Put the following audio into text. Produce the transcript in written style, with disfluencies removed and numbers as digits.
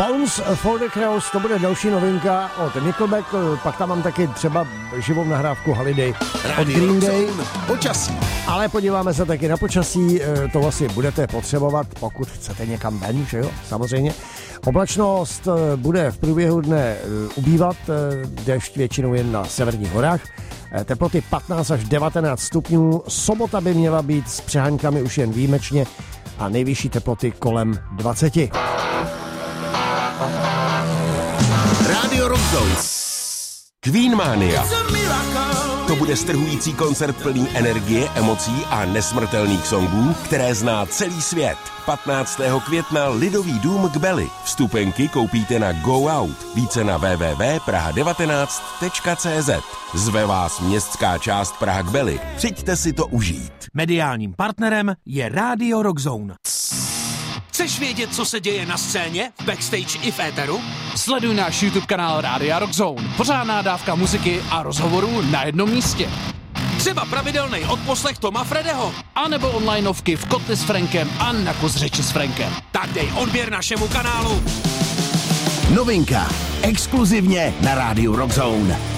Bones for the Crows, to bude další novinka od Nickelback, pak tam mám taky třeba živou nahrávku Holiday od Green Day. Počasí. Ale podíváme se taky na počasí, to asi budete potřebovat, pokud chcete někam ven, že jo, samozřejmě. Oblačnost bude v průběhu dne ubývat, déšť většinou jen na severních horách. Teploty 15 až 19 stupňů, sobota by měla být s přeháňkami už jen výjimečně a nejvyšší teploty kolem 20. Radio Rock Zone. Queen Mania. To bude strhující koncert plný energie, emocí a nesmrtelných songů, které zná celý svět. 15. května Lidový dům k Beli. Vstupenky koupíte na Go Out. Více na www.praha19.cz. Zve vás městská část Praha k Beli. Přijďte si to užít. Mediálním partnerem je Radio Rock Zone. Chceš vědět, co se děje na scéně, v backstage i v éteru? Sleduj náš YouTube kanál Rádia Rock Zone. Pořádná dávka muziky a rozhovorů na jednom místě. Třeba pravidelný odposlech Toma Fredeho. A nebo onlineovky v Kotli s Frankem a na kus řeči s Frankem. Tak dej odběr našemu kanálu. Novinka. Exkluzivně na Rádiu Rock Zone.